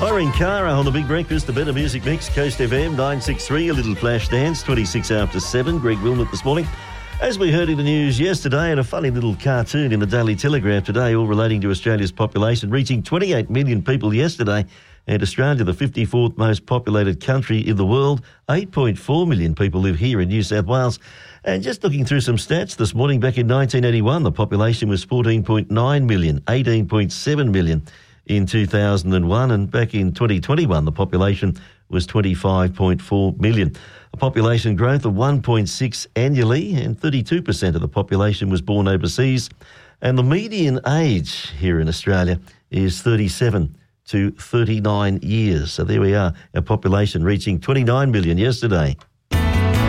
Irene Cara on the Big Breakfast, the Better Music Mix, Coast FM 963, a little flash dance, 26 after 7. Greg Wilmot this morning. As we heard in the news yesterday, and a funny little cartoon in the Daily Telegraph today, all relating to Australia's population, reaching 28 million people yesterday, and Australia, the 54th most populated country in the world. 8.4 million people live here in New South Wales. And just looking through some stats this morning, back in 1981, the population was 14.9 million, 18.7 million in 2001, and back in 2021, the population was 25.4 million. A population growth of 1.6 annually, and 32% of the population was born overseas. And the median age here in Australia is 37 to 39 years. So there we are, our population reaching 29 million yesterday.